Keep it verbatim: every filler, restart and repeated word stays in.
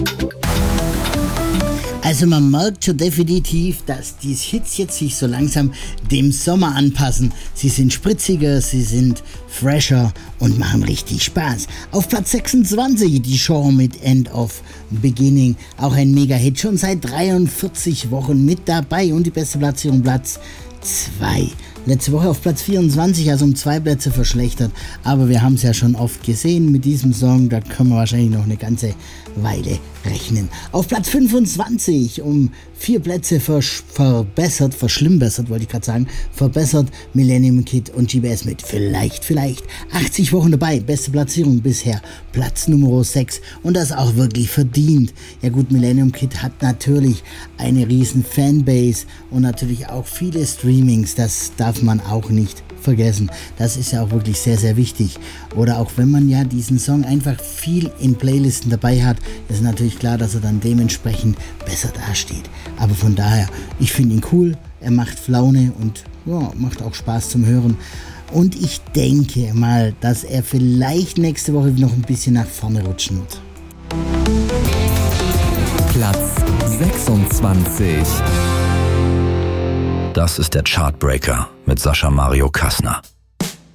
Also man merkt schon definitiv, dass die Hits jetzt sich so langsam dem Sommer anpassen. Sie sind spritziger, sie sind fresher und machen richtig Spaß. Auf Platz sechsundzwanzig die Show mit End of Beginning. Auch ein Mega-Hit, schon seit dreiundvierzig Wochen mit dabei und die beste Platzierung Platz zwei. Letzte Woche auf Platz vierundzwanzig, also um zwei Plätze verschlechtert. Aber wir haben es ja schon oft gesehen mit diesem Song, da können wir wahrscheinlich noch eine ganze Weile rechnen. Auf Platz fünfundzwanzig, um vier Plätze vers- verbessert, verschlimmbessert, wollte ich gerade sagen, verbessert Millennium Kid und G B S mit Vielleicht, Vielleicht. achtzig Wochen dabei, beste Platzierung bisher, Platz Nummer sechs und das auch wirklich verdient. Ja gut, Millennium Kid hat natürlich eine riesen Fanbase und natürlich auch viele Streamings, das darf man auch nicht vergessen. Das ist ja auch wirklich sehr, sehr wichtig. Oder auch wenn man ja diesen Song einfach viel in Playlisten dabei hat, ist natürlich klar, dass er dann dementsprechend besser dasteht. Aber von daher, ich finde ihn cool, er macht Laune und ja, macht auch Spaß zum Hören. Und ich denke mal, dass er vielleicht nächste Woche noch ein bisschen nach vorne rutschen wird. Platz sechsundzwanzig. Das ist der Chartbreaker mit Sascha Mario Kassner.